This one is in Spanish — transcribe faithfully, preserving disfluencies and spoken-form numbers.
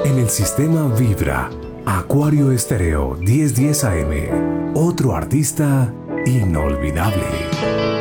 En el sistema Vibra, Acuario Estéreo diez diez A M. Otro artista inolvidable.